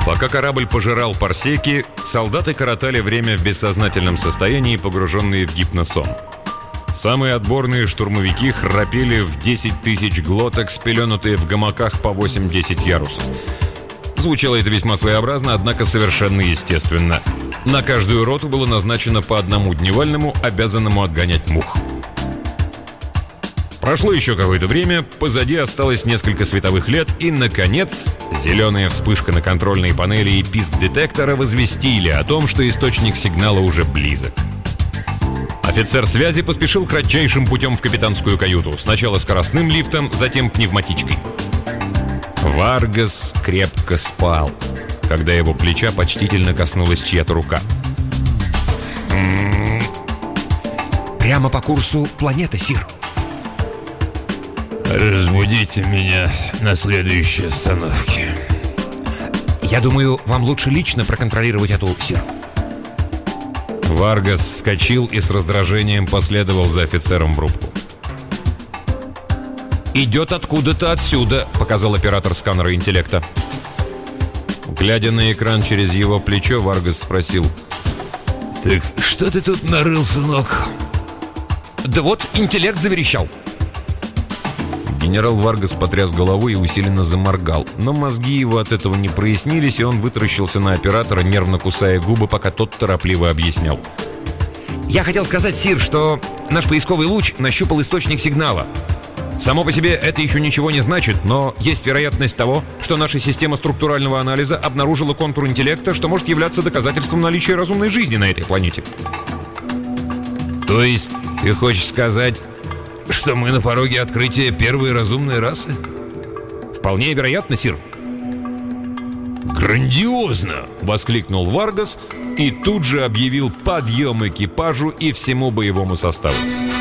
Пока корабль пожирал парсеки, солдаты коротали время в бессознательном состоянии, погруженные в гипносон. Самые отборные штурмовики храпели в 10 тысяч глоток, спеленутые в гамаках по 8-10 ярусов. Звучало это весьма своеобразно, однако совершенно естественно. На каждую роту было назначено по одному дневальному, обязанному отгонять мух. Прошло еще какое-то время, позади осталось несколько световых лет, и, наконец, зеленая вспышка на контрольной панели и писк детектора возвестили о том, что источник сигнала уже близок. Офицер связи поспешил кратчайшим путем в капитанскую каюту. Сначала скоростным лифтом, затем пневматичкой. Варгас крепко спал, когда его плеча почтительно коснулась чья-то рука. Прямо по курсу планеты, сир. Разбудите меня на следующей остановке. Я думаю, вам лучше лично проконтролировать эту, сир. Варгас вскочил и с раздражением последовал за офицером в рубку. «Идет откуда-то отсюда», — показал оператор сканера интеллекта. Глядя на экран через его плечо, Варгас спросил: «Так что ты тут нарыл, сынок?» «Да вот, интеллект заверещал». Генерал Варгас потряс головой и усиленно заморгал, но мозги его от этого не прояснились, и он вытаращился на оператора, нервно кусая губы, пока тот торопливо объяснял. «Я хотел сказать, сир, что наш поисковый луч нащупал источник сигнала. Само по себе это еще ничего не значит, но есть вероятность того, что наша система структурального анализа обнаружила контур интеллекта, что может являться доказательством наличия разумной жизни на этой планете». «То есть ты хочешь сказать, что мы на пороге открытия первой разумной расы?» «Вполне вероятно, сир». «Грандиозно!» — воскликнул Варгас и тут же объявил подъем экипажу и всему боевому составу.